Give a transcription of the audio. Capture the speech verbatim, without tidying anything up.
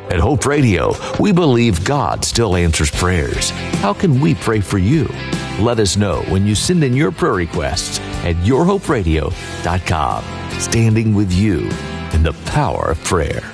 At Hope Radio, we believe God still answers prayers. How can we pray for you? Let us know when you send in your prayer requests at your hope radio dot com. Standing with you in the power of prayer.